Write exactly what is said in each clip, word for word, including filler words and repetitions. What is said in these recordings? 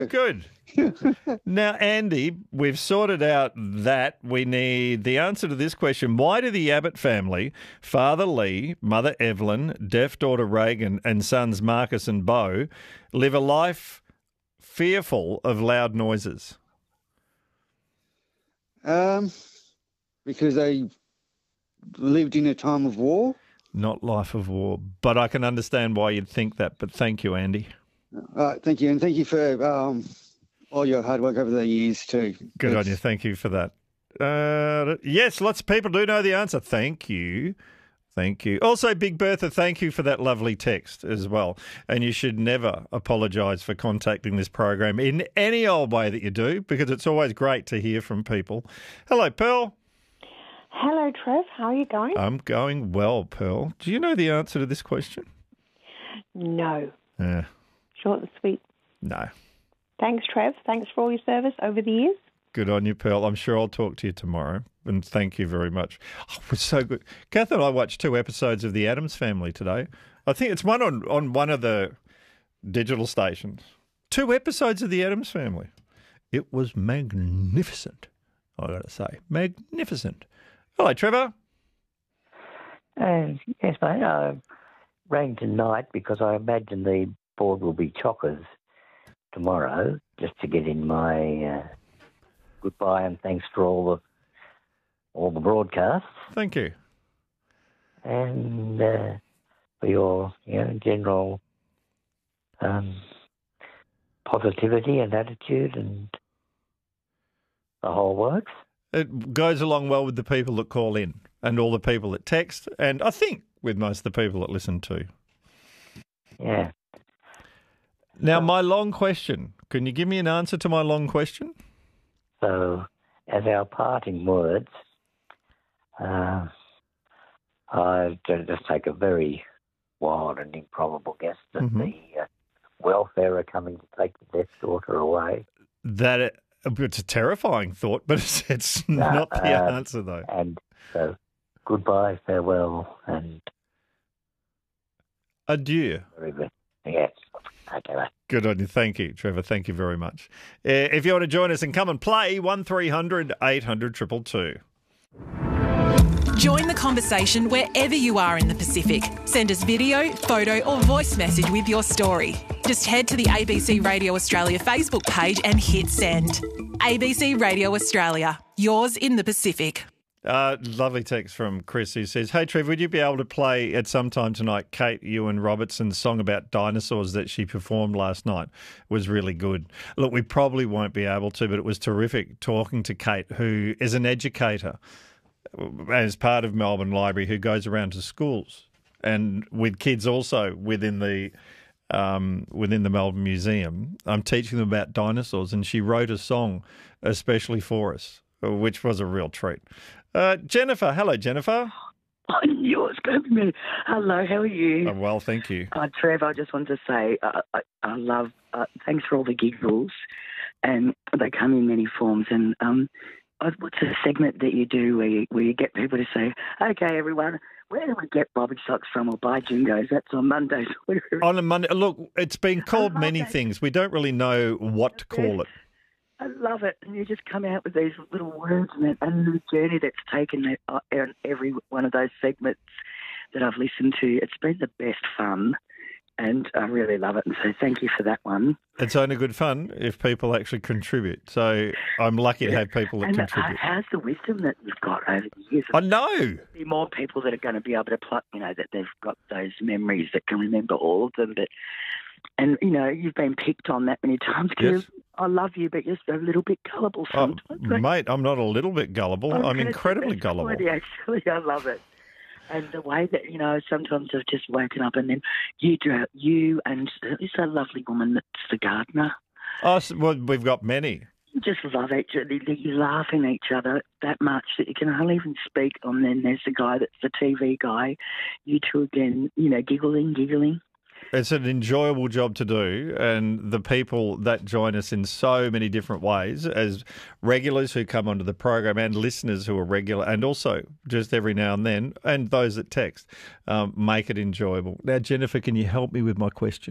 Good. Now, Andy, we've sorted out that. We need the answer to this question. Why do the Abbott family, Father Lee, Mother Evelyn, deaf daughter Reagan, and sons Marcus and Beau, live a life fearful of loud noises? Um, because they lived in a time of war. Not life of war, but I can understand why you'd think that. But thank you, Andy. Uh, thank you, and thank you for um, all your hard work over the years too. Good It's- on you. Thank you for that. Uh, yes, lots of people do know the answer. Thank you. Thank you. Also, Big Bertha, thank you for that lovely text as well. And you should never apologise for contacting this program in any old way that you do, because it's always great to hear from people. Hello, Pearl. Hello, Trev. How are you going? I'm going well, Pearl. Do you know the answer to this question? No. Yeah. Short and sweet. No. Thanks, Trev. Thanks for all your service over the years. Good on you, Pearl. I'm sure I'll talk to you tomorrow. And thank you very much. Oh, it was so good. Kath and I watched two episodes of The Addams Family today. I think it's one on, on one of the digital stations. Two episodes of The Addams Family. It was magnificent, I got to say. Magnificent. Hello, Trevor. Uh, yes, mate. I rang tonight because I imagine the board will be chockers tomorrow, just to get in my uh, goodbye and thanks for all the all the broadcasts Thank you. and uh, for your you know general um, positivity and attitude and the whole works. It goes along well with the people that call in and all the people that text, and I think with most of the people that listen too. Yeah. Now, my long question. Can you give me an answer to my long question? So, as our parting words, uh, I'm going to just take a very wild and improbable guess that Mhm. the uh, welfare are coming to take the deaf daughter away. That it, it's a terrifying thought, but it's, it's not the uh, answer, though. And so, goodbye, farewell, and Adieu. very good. Yes. Okay, mate. Good on you. Thank you, Trevor. Thank you very much. Uh, if you want to join us and come and play, one three hundred eight hundred two two two. Join the conversation wherever you are in the Pacific. Send us video, photo or voice message with your story. Just head to the A B C Radio Australia Facebook page and hit send. A B C Radio Australia, yours in the Pacific. Uh, lovely text from Chris who says, hey, Trev, would you be able to play at some time tonight Kate Ewan Robertson's song about dinosaurs that she performed last night? It was really good. Look, we probably won't be able to, but it was terrific talking to Kate, who is an educator as part of Melbourne Library, who goes around to schools and with kids also within the um, within the Melbourne Museum. I'm teaching them about dinosaurs, and she wrote a song especially for us, which was a real treat. Uh, Jennifer, hello, Jennifer. I knew it was going to be me. Hello, how are you? Oh, well, thank you. Uh, Trev, I just wanted to say uh, I, I love, uh, thanks for all the giggles, and they come in many forms. And um, uh, what's a segment that you do where you, where you get people to say, okay, everyone, where do we get bobby socks from or buy jingos? That's on Mondays. On a Monday, look, it's been called many things. We don't really know what to call it. I love it. And you just come out with these little words and, that, and the journey that's taken uh, in every one of those segments that I've listened to. It's been the best fun, and I really love it. And so thank you for that one. It's only good fun if people actually contribute. So I'm lucky to have people that and contribute. Uh, how's the wisdom that you've got over the years? I know. There'll be more people that are going to be able to plug, you know, that they've got those memories that can remember all of them. But And, you know, you've been picked on that many times because Yes. I love you, but you're a little bit gullible Oh, sometimes. mate, I'm not a little bit gullible. I'm, gonna- incredibly that's gullible. funny, actually, I love it. And the way that, you know, sometimes I've just woken up and then you do, you and who's that lovely woman that's the gardener? Oh, s- well, we've got many. You just love each other. You laugh at each other that much that you can hardly even speak. And then there's the guy that's the T V guy. You two again, you know, giggling, giggling. It's an enjoyable job to do, and the people that join us in so many different ways, as regulars who come onto the program and listeners who are regular, and also just every now and then, and those that text, um, make it enjoyable. Now, Jennifer, can you help me with my question?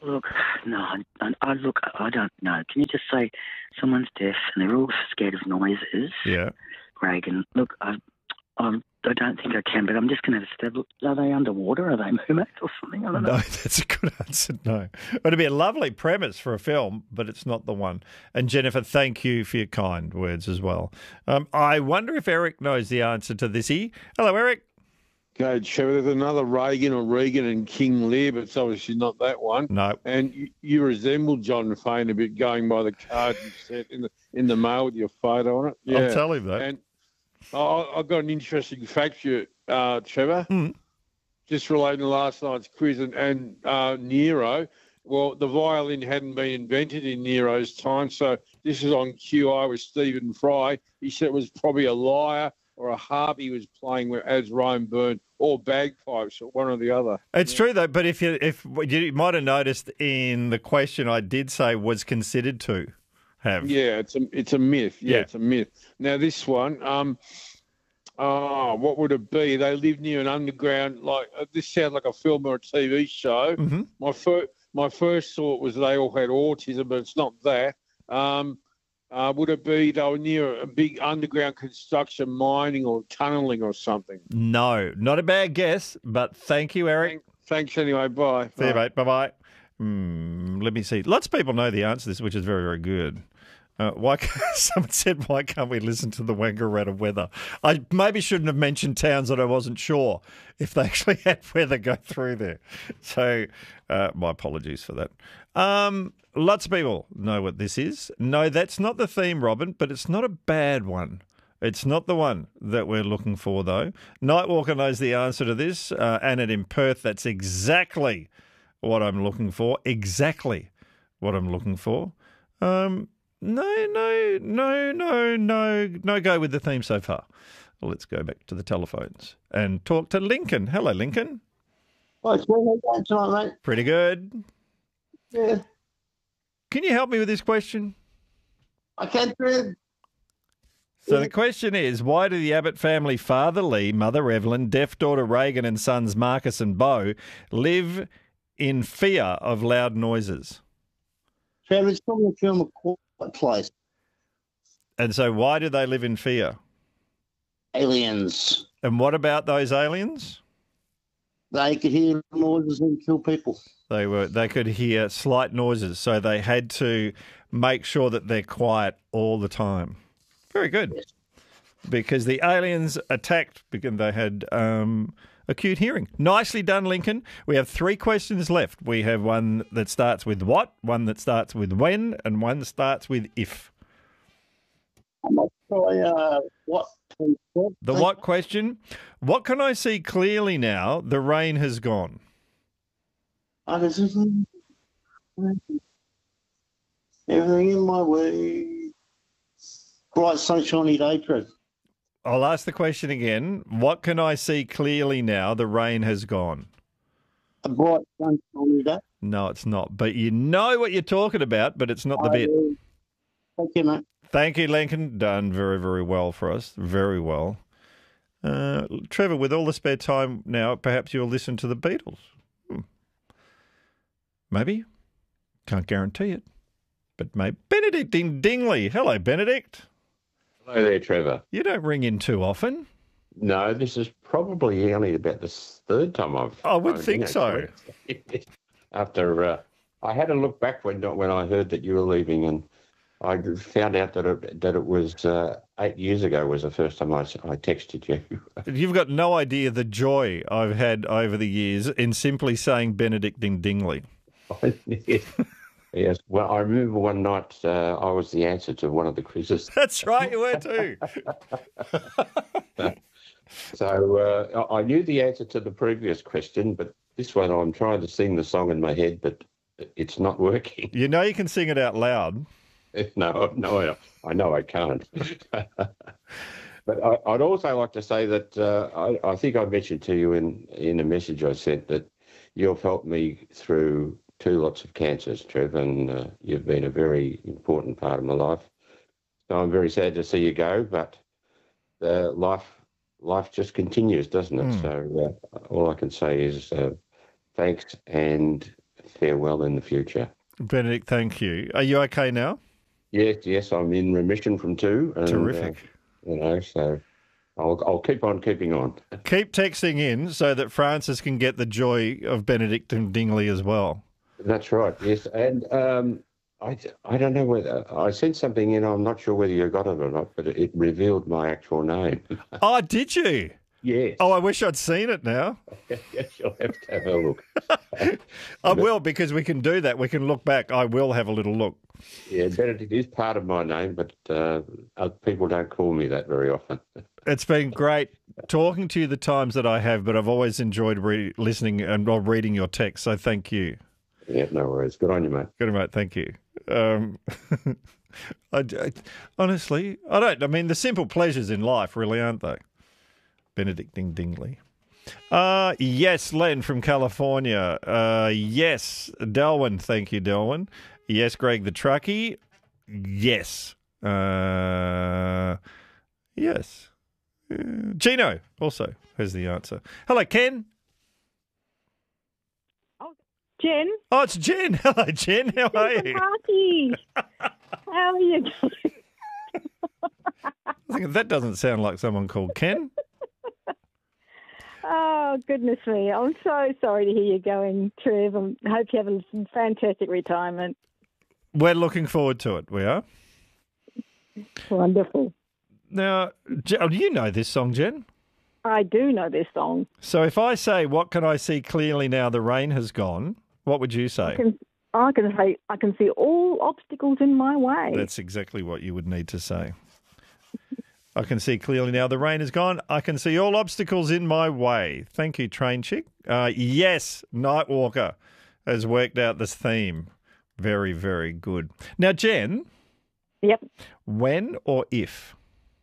Look, no, I, I, I look, I don't know. Can you just say someone's deaf and they're all scared of noises? Yeah. Reagan, look, I, I, I don't think I can, but I'm just going to establish, are they underwater? Are they mermaids or something? I don't know. No, that's a good answer. No. It'd be a lovely premise for a film, but it's not the one. And Jennifer, thank you for your kind words as well. Um, I wonder if Eric knows the answer to this. He, hello, Eric. Okay, Trevor, there's another Reagan or Regan and King Lear, but it's obviously not that one. No. And you, you resemble John Fane a bit, going by the card you sent in the in the mail with your photo on it. Yeah. I'll tell him that. And I, I've got an interesting fact for you, uh, Trevor, Mm. just relating to last night's quiz and, and uh, Nero. Well, the violin hadn't been invented in Nero's time, so this is on Q I with Stephen Fry. He said it was probably a lyre or a harp he was playing with as Rome burned, or bagpipes, or one or the other. It's true though, but if you if you might have noticed in the question, I did say was considered to have. Yeah, it's a it's a myth. Yeah, Yeah. it's a myth. Now this one, um, oh, what would it be? They live near an underground. Like uh, this sounds like a film or a T V show. Mm-hmm. My first my first thought was they all had autism, but it's not that. Um, uh, would it be they were near a big underground construction, mining or tunneling or something? No, not a bad guess, but thank you, Eric. Thank- Thanks anyway. Bye. See you, Bye. mate. Bye bye. Mm, let me see. Lots of people know the answer to this, which is very, very good. Uh, why? Can't, someone said, "Why can't we listen to the Wangaratta weather?" I maybe shouldn't have mentioned towns that I wasn't sure if they actually had weather go through there. So, uh, my apologies for that. Um, lots of people know what this is. No, that's not the theme, Robin, but it's not a bad one. It's not the one that we're looking for, though. Nightwalker knows the answer to this. Uh, Annette in Perth, that's exactly what I'm looking for. Exactly what I'm looking for. Um, no, no, no, no, no, no go with the theme so far. Well, let's go back to the telephones and talk to Lincoln. Hello, Lincoln. Hi, Trevor. How you going tonight, mate? Pretty good. Yeah, Can you help me with this question? I can, Trevor. So the question is, why do the Abbott family, father Lee, mother Evelyn, deaf daughter Reagan and sons Marcus and Beau live in fear of loud noises? Trevor, it's from the film A Quiet Place. And so why do they live in fear? Aliens. And what about those aliens? They could hear noises and kill people. They were they could hear slight noises, so they had to make sure that they're quiet all the time. Very good. Yes. Because the aliens attacked because they had um, acute hearing. Nicely done, Lincoln. We have three questions left. We have one that starts with what, one that starts with when, and one that starts with if. I'm not sure uh, what. The what question? What can I see clearly now? The rain has gone. I can see everything in my way. Bright sunshiny day, Trevor. I'll ask the question again. What can I see clearly now? The rain has gone. A bright sunshiny day. No, it's not. But you know what you're talking about, but it's not the bit. I, Thank you, mate. Thank you, Lincoln. Done very, very well for us. Very well. Uh, Trevor, with all the spare time now, perhaps you'll listen to the Beatles. Hmm. Maybe. Can't guarantee it. But maybe. Benedict Ding- Dingley. Hello, Benedict. Hello there, Trevor. You don't ring in too often. No, this is probably only about the third time I've. I would phoned think in, so. actually. After uh, I had a look back when when I heard that you were leaving, and I found out that it, that it was uh, eight years ago was the first time I, I texted you. You've got no idea the joy I've had over the years in simply saying Benedict Ding Dingley. Yes. Well, I remember one night uh, I was the answer to one of the quizzes. That's right, you were too. So uh, I knew the answer to the previous question, but this one I'm trying to sing the song in my head, but it's not working. You know you can sing it out loud. No, no, I know I can't. But I, I'd also like to say that uh, I, I think I mentioned to you in, in a message I sent that you've helped me through two lots of cancers, Trev, and uh, you've been a very important part of my life. So I'm very sad to see you go, but uh, life life just continues, doesn't it? Mm. So uh, all I can say is uh, thanks, and fare well in the future. Benedict, thank you. Are you okay now? Yes, yes, I'm in remission from two. And, Terrific. Uh, you know, so I'll, I'll keep on keeping on. Keep texting in so that Francis can get the joy of Benedict and Dingley as well. That's right, yes. And um, I, I don't know whether I sent something in. I'm not sure whether you got it or not, but it revealed my actual name. Oh, did you? Yes. Oh, I wish I'd seen it now. Yes, you'll have to have a look. I will, because we can do that. We can look back. I will have a little look. Yeah, Benedict is part of my name, but uh, other people don't call me that very often. It's been great talking to you the times that I have, but I've always enjoyed re- listening and well, reading your text, so thank you. Yeah, no worries. Good on you, mate. Good, mate. Thank you. Um, I, I, honestly, I don't. I mean, the simple pleasures in life, really, aren't they? Benedict Ding Dingley. Uh, yes, Len from California. Uh, yes, Delwyn. Thank you, Delwyn. Yes, Greg the Truckie. Yes. Uh, yes. Uh, Gino also has the answer. Hello, Ken. Jen. Oh, it's Jen. Hello, Jen. How are you? Party. How are you? I think that doesn't sound like someone called Ken. Oh, goodness me. I'm so sorry to hear you going, Trev. I hope you have a fantastic retirement. We're looking forward to it. We are. Wonderful. Now, do you know this song, Jen? I do know this song. So if I say, what can I see clearly now the rain has gone, what would you say? I can, I can say, I can see all obstacles in my way. That's exactly what you would need to say. I can see clearly now the rain is gone. I can see all obstacles in my way. Thank you, Train Chick. Uh, yes, Nightwalker has worked out this theme. Very, very good. Now, Jen. Yep. When or if?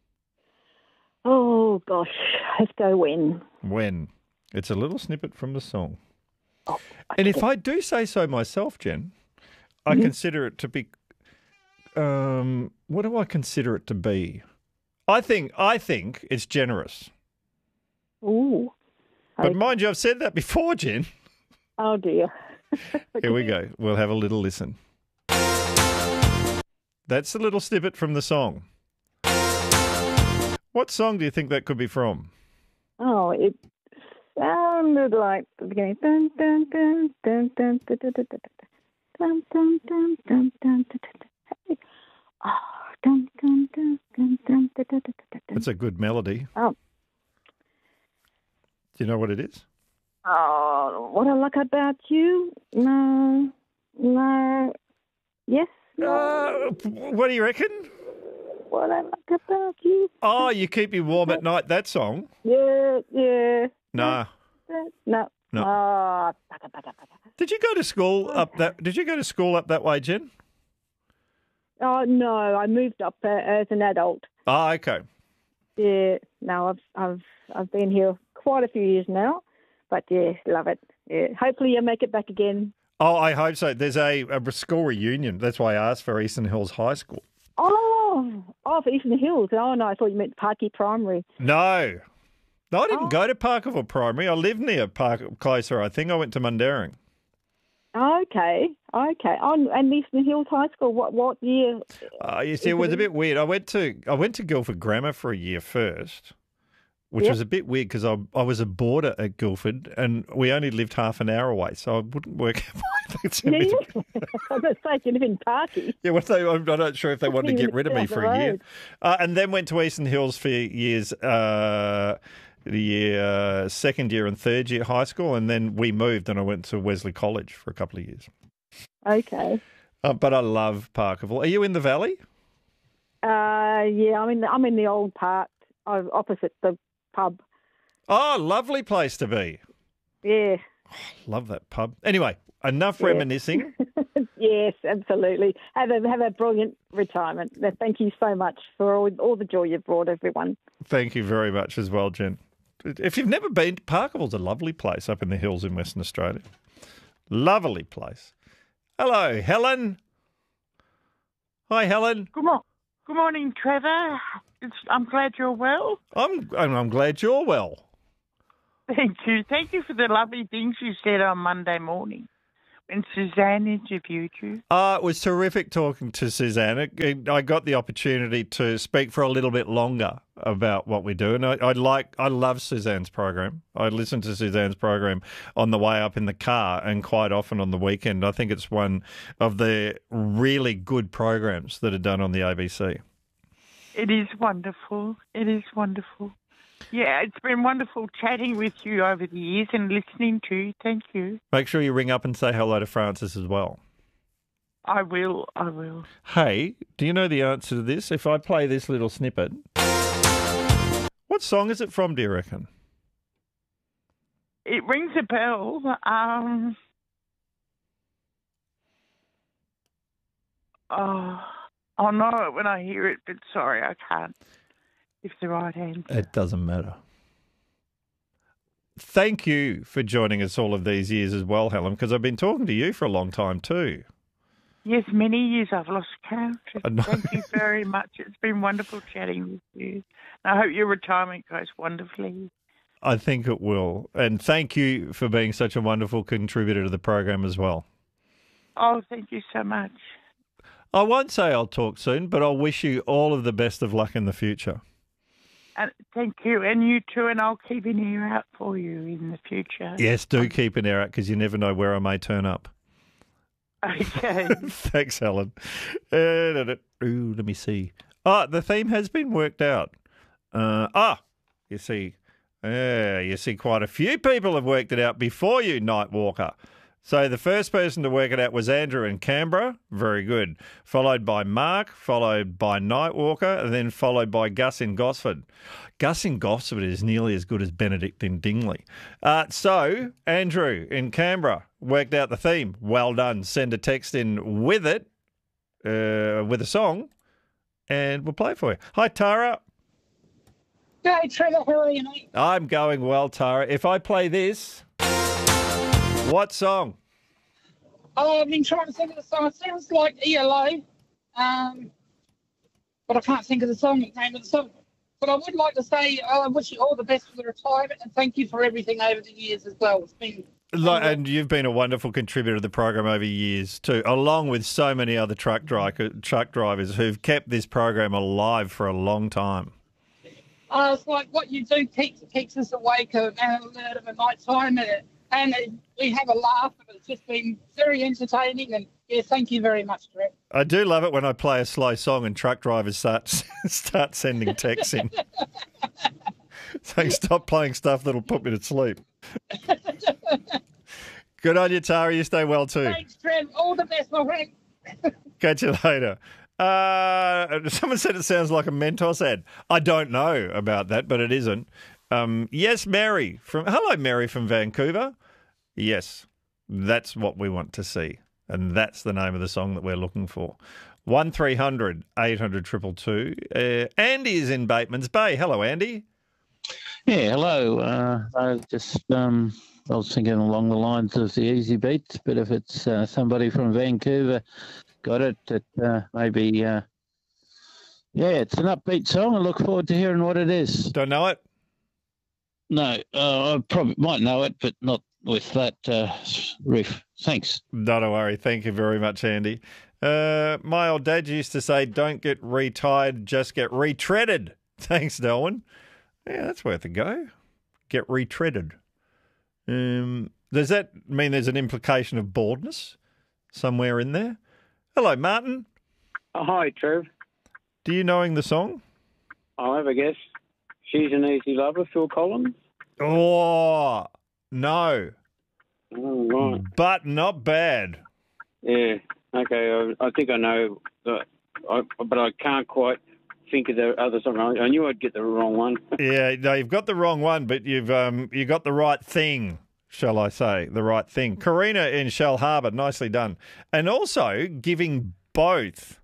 Oh, gosh. Let's go when. When. It's a little snippet from the song. Oh, and if I do say so myself, Jen, I mm-hmm. consider consider it to be... Um, what do I consider it to be? I think I think it's generous. Ooh. But okay. mind you, I've said that before, Jen. Oh, dear. Here we go. We'll have a little listen. That's a little snippet from the song. What song do you think that could be from? Oh, it sounded like the beginning. Dun, dun, dun, dun, dun, dun, dun, dun, dun, dun, dun, dun, dun, dun. Oh, dun, dun, dun, dun, dun, dun, dun, dun. That's a good melody. Oh. Do you know what it is? Oh, what I like about you? No, no, yes, no. Uh, what do you reckon? What I like about you? Oh, You Keep Me Warm at Night, that song? Yeah, yeah. Nah. No. No. Oh. Did you go to school up that? Did you go to school up that way, Jen? Oh no, I moved up uh, as an adult. Oh, okay. Yeah, no, I've I've I've been here quite a few years now, but yeah, love it. Yeah, hopefully you'll make it back again. Oh, I hope so. There's a, a school reunion. That's why I asked for Eastern Hills High School. Oh, oh, for Eastern Hills. Oh no, I thought you meant Parky Primary. No, no, I didn't oh. go to Parkerville Primary. I lived near Park closer. I think I went to Mundaring. Okay, okay. Oh, and Eastern Hills High School. What what year? Uh, you see, it was a bit weird. I went to I went to Guildford Grammar for a year first, which yep. was a bit weird because I I was a boarder at Guildford and we only lived half an hour away, so I wouldn't work out. Yeah, I was going to say you live in Parky. Yeah, well, they, I'm not sure if they wanted to get rid of me for a year. Uh, and then went to Eastern Hills for years. Uh, the year, uh, second year and third year high school, and then we moved and I went to Wesley College for a couple of years. Okay. Uh, but I love Parkerville. Are you in the valley? Uh, yeah, I'm in the, I'm in the old part, uh, opposite the pub. Oh, lovely place to be. Yeah. Oh, love that pub. Anyway, enough yeah. reminiscing. Yes, absolutely. Have a have a brilliant retirement. Thank you so much for all, all the joy you've brought everyone. Thank you very much as well, Jen. If you've never been, Parkerville's a lovely place up in the hills in Western Australia. Lovely place. Hello, Helen. Hi, Helen. Good, mo- Good morning, Trevor. It's, I'm glad you're well. I'm, I'm glad you're well. Thank you. Thank you for the lovely things you said on Monday morning when Suzanne interviewed you? Uh, it was terrific talking to Suzanne. It- it- I got the opportunity to speak for a little bit longer about what we do, and I, I like, I love Suzanne's program. I listen to Suzanne's program on the way up in the car, and quite often on the weekend. I think it's one of the really good programs that are done on the A B C. It is wonderful. It is wonderful. Yeah, it's been wonderful chatting with you over the years and listening to you. Thank you. Make sure you ring up and say hello to Francis as well. I will. I will. Hey, do you know the answer to this? If I play this little snippet, what song is it from, do you reckon? It rings a bell. Um, oh, I'll know it when I hear it, but sorry, I can't. If the right answer. It doesn't matter. Thank you for joining us all of these years as well, Helen, because I've been talking to you for a long time too. Yes, many years I've lost count. I know. Thank you very much. It's been wonderful chatting with you. I hope your retirement goes wonderfully. I think it will. And thank you for being such a wonderful contributor to the program as well. Oh, thank you so much. I won't say I'll talk soon, but I'll wish you all of the best of luck in the future. And thank you, and you too, and I'll keep an ear out for you in the future. Yes, do keep an ear out because you never know where I may turn up. Okay. Thanks, Helen. Uh, ooh, let me see. Ah, the theme has been worked out. Uh, ah, you see, uh, you see quite a few people have worked it out before you, Nightwalker. So the first person to work it out was Andrew in Canberra. Very good. Followed by Mark, followed by Nightwalker, and then followed by Gus in Gosford. Gus in Gosford is nearly as good as Benedict in Dingley. Uh, so Andrew in Canberra worked out the theme. Well done. Send a text in with it, uh, with a song, and we'll play it for you. Hi, Tara. Hey, Trevor, how are you, mate? I'm going well, Tara. If I play this... What song? Oh, I've been trying to think of the song. It sounds like E L O, um, but I can't think of the song, the name of the song. But I would like to say uh, I wish you all the best for the retirement and thank you for everything over the years as well. It's been... Like, and you've been a wonderful contributor to the program over years too, along with so many other truck, dri- truck drivers who've kept this program alive for a long time. Uh, it's like what you do keeps, keeps us awake and alert of a night time. And, and we have a laugh, and it's just been very entertaining. And yeah, thank you very much, Trevor. I do love it when I play a slow song and truck drivers start start sending texts in, saying stop playing stuff that'll put me to sleep. Good on you, Tara. You stay well too. Thanks, Trev. All the best, my friend. Catch you later. Uh, someone said it sounds like a Mentos ad. I don't know about that, but it isn't. Um, yes, Mary from hello, Mary from Vancouver. Yes, that's what we want to see, and that's the name of the song that we're looking for. One three hundred eight hundred triple two. Uh, Andy is in Bateman's Bay. Hello, Andy. Yeah, hello. Uh, I just um, I was thinking along the lines of the Easy Beats, but if it's uh, somebody from Vancouver got it, it uh, maybe uh, yeah, it's an upbeat song. I look forward to hearing what it is. Don't know it? No, uh, I probably might know it, but not with that uh, riff. Thanks. Not a worry. Thank you very much, Andy. Uh, my old dad used to say, don't get retired, just get retreaded. Thanks, Darwin. Yeah, that's worth a go. Get retreaded. Um, does that mean there's an implication of baldness somewhere in there? Hello, Martin. Oh, hi, Trev. Do you knowing the song? I'll have a guess. She's an Easy Lover, Phil Collins. Oh, no. Oh, right. But not bad. Yeah, okay. I, I think I know, that, I, but I can't quite think of the other song. I, I knew I'd get the wrong one. Yeah, no, you've got the wrong one, but you've um, you got the right thing, shall I say, the right thing. Karina in Shell Harbour, nicely done. And also giving both...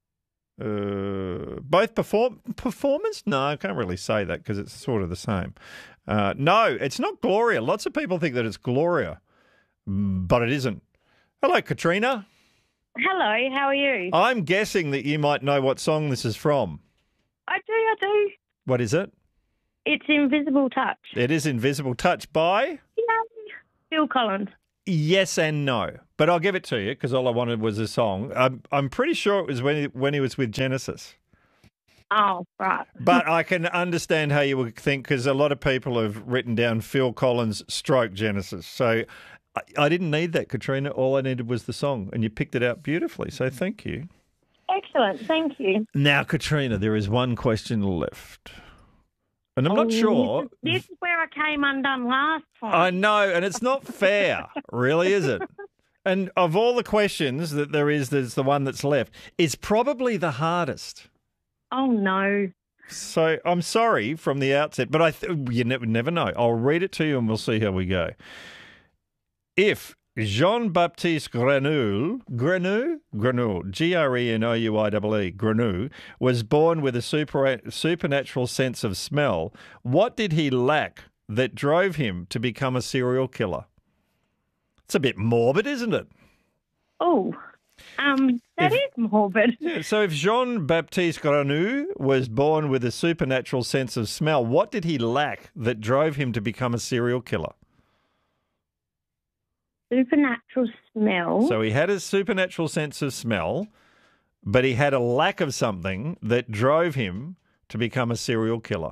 Uh, both perform performance? No, I can't really say that because it's sort of the same. Uh, no, it's not Gloria. Lots of people think that it's Gloria, but it isn't. Hello, Katrina. Hello, how are you? I'm guessing that you might know what song this is from. I do, I do. What is it? It's Invisible Touch. It is Invisible Touch by? Yeah. Phil Collins. Yes and no. but I'll give it to you because all I wanted was a song. I'm, I'm pretty sure it was when he, when he was with Genesis. Oh, right. But I can understand how you would think because a lot of people have written down Phil Collins stroke Genesis. So I, I didn't need that, Katrina. All I needed was the song, and you picked it out beautifully. So thank you. Excellent. Thank you. Now, Katrina, there is one question left. And I'm Oh, not sure. This is where I came undone last time. I know, and it's not fair, really, is it? And of all the questions that there is, there's the one that's left. It's probably the hardest. Oh, no. So I'm sorry from the outset, but I th- you never, never know. I'll read it to you and we'll see how we go. If Jean-Baptiste Grenouille, Grenouille, Grenouille, G R E N O U I E E, Grenouille, was born with a super, supernatural sense of smell, what did he lack that drove him to become a serial killer? It's a bit morbid, isn't it? Oh, um, that If- is morbid. Yeah, so if Jean-Baptiste Grenouille was born with a supernatural sense of smell, what did he lack that drove him to become a serial killer? Supernatural smell. So he had a supernatural sense of smell, but he had a lack of something that drove him to become a serial killer.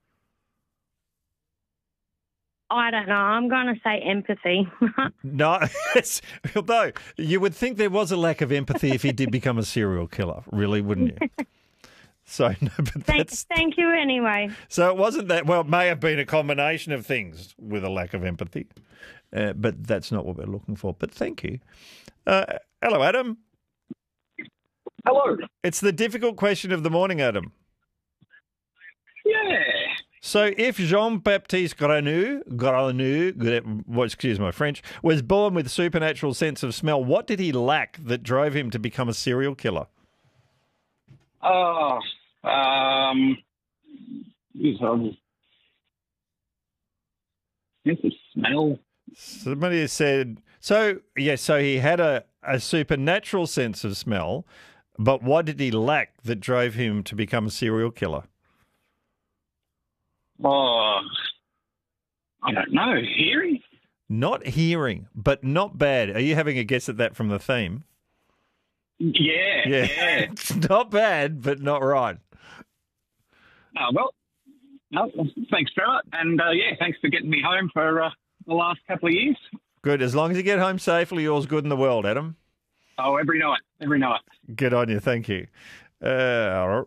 I don't know. I'm going to say empathy. No, it's, although you would think there was a lack of empathy if he did become a serial killer, really, wouldn't you? So, no, but thank, that's thank you anyway. so it wasn't that. Well, it may have been a combination of things with a lack of empathy, uh, but that's not what we're looking for. But thank you. Uh, hello, Adam. Hello. It's the difficult question of the morning, Adam. Yeah. So if Jean-Baptiste Grenouille, Grenouille, well, excuse my French, was born with a supernatural sense of smell, what did he lack that drove him to become a serial killer? Oh, um, geez, um, sense of smell. Somebody has said, so, yes, so he had a, a supernatural sense of smell, but what did he lack that drove him to become a serial killer? Oh, I don't know. Hearing? Not hearing, but not bad. Are you having a guess at that from the theme? Yeah, Yeah. yeah. It's not bad, but not right. Oh, well, no, thanks, Trevor. And, uh, yeah, thanks for getting me home for uh, the last couple of years. Good. As long as you get home safely, all's good in the world, Adam. Oh, every night, every night. Good on you. Thank you. Uh,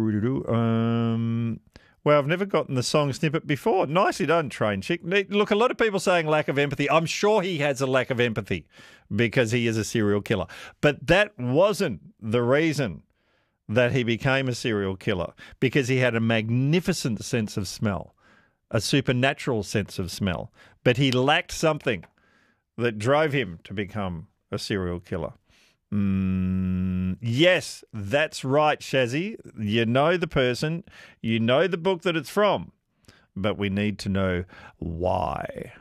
um, well, I've never gotten the song snippet before. Nicely done, Train Chick. Look, a lot of people saying lack of empathy. I'm sure he has a lack of empathy because he is a serial killer. But that wasn't the reason that he became a serial killer, because he had a magnificent sense of smell, a supernatural sense of smell. But he lacked something that drove him to become a serial killer. Mm, yes, that's right, Shazzy. You know the person, you know the book that it's from, but we need to know why.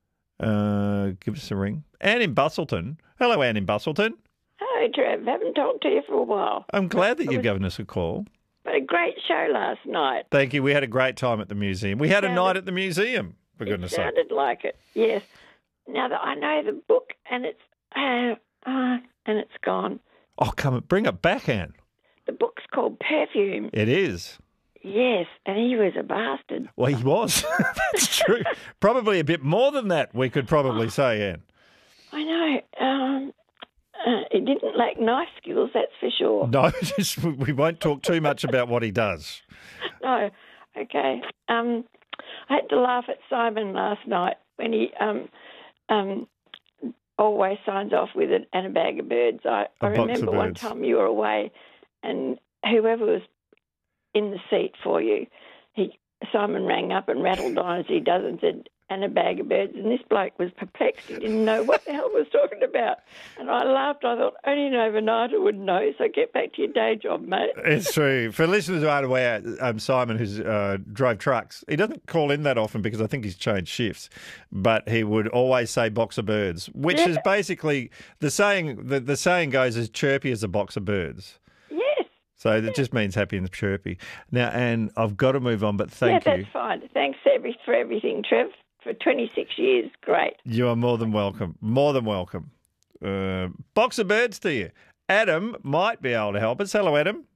Uh, give us a ring. Anne in Bustleton. Hello, Anne in Bustleton. Hi, Trev. Haven't talked to you for a while. I'm glad that It you've was- given us a call. But a great show last night. Thank you. We had a great time at the museum. We had a Sounded- night at the museum, for It goodness sake. sounded like it. Yes. Now that I know the book, and it's uh, uh, and it's gone. Oh, come on, bring it back, Anne. The book's called Perfume. It is. Yes, and he was a bastard. Well, he was. That's true. Probably a bit more than that, we could probably say, Anne. I know. Um, uh, he didn't lack knife skills, that's for sure. No, just, we won't talk too much about what he does. No. Okay. Um, I had to laugh at Simon last night when he um, um, always signs off with it and a bag of birds. I, A I box of remember one birds. time you were away, and whoever was in the seat for you, he Simon rang up and rattled on as he does and said, and a bag of birds. And this bloke was perplexed. He didn't know what the hell I was talking about. And I laughed. I thought, only an overnighter would know. So get back to your day job, mate. It's true. For listeners who aren't aware, um, Simon, who's uh, drove trucks, he doesn't call in that often because I think he's changed shifts, but he would always say box of birds, which Yeah. is basically the saying, the, the saying goes as chirpy as a box of birds. Yes. So it just means happy and chirpy. Now, Anne, I've got to move on, but thank yeah, you. that's fine. Thanks every, for everything, Trev. For twenty-six years, great. You are more than welcome. More than welcome. uh, box of birds to you. Adam might be able to help us. Hello, Adam.